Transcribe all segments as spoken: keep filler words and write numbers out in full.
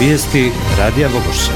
Vijesti Radija Vogoša.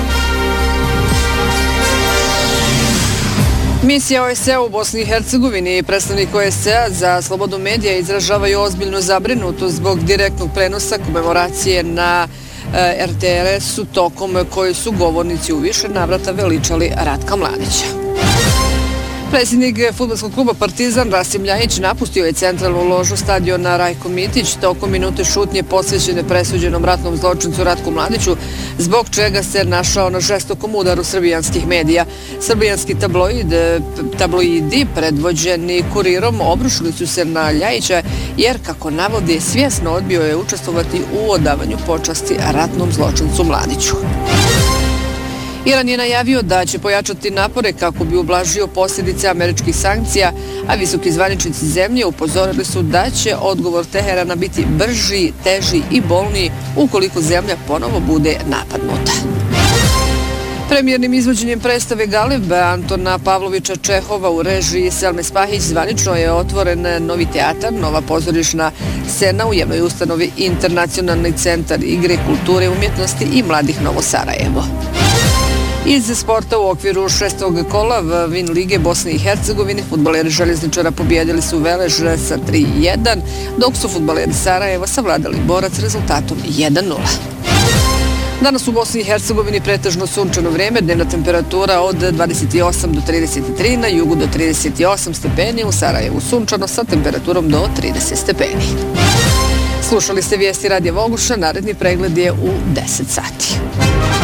Misija O S C E u Bosni i Hercegovini i predstavnik O S C E za slobodu medija izražavaju ozbiljnu zabrinutost zbog direktnog prenosa komemoracije na R T R S-u tokom koji su govornici u više navrata veličali Ratka Mladića. Predsjednik fudbalskog kluba Partizan Rasim Ljajić napustio je centralnu ložu stadiona Rajko Mitić tokom minute šutnje posvećene presuđenom ratnom zločincu Ratku Mladiću, zbog čega se našao na žestokom udaru srbijanskih medija. Srbijanski tabloid, tabloidi predvođeni Kurirom obrušili su se na Ljajića jer, kako navodi, svjesno odbio je učestvovati u odavanju počasti ratnom zločincu Mladiću. Iran je najavio da će pojačati napore kako bi ublažio posljedice američkih sankcija, a visoki zvaničnici zemlje upozorili su da će odgovor Teherana biti brži, teži i bolniji ukoliko zemlja ponovo bude napadnuta. Premijernim izvođenjem predstave Galeb Antona Pavlovića Čehova u režiji Selme Spahić zvanično je otvoren novi teatar, nova pozorišna scena u jednoj ustanovi Internacionalni centar igre, kulture, umjetnosti i mladih Novo Sarajevo. Iz sporta u okviru šestog kola Vin Lige Bosne i Hercegovine fudbaleri Željezničara pobijedili su Velež sa tri jedan, dok su fudbaleri Sarajeva savladali Borac rezultatom jedan nula. Danas u Bosni i Hercegovini pretežno sunčano vrijeme, dnevna temperatura od dvadeset osam do trideset tri, na jugu do trideset osam stepeni, u Sarajevu sunčano sa temperaturom do trideset stepeni. Slušali ste vijesti Radija Vogoša, naredni pregled je u deset sati.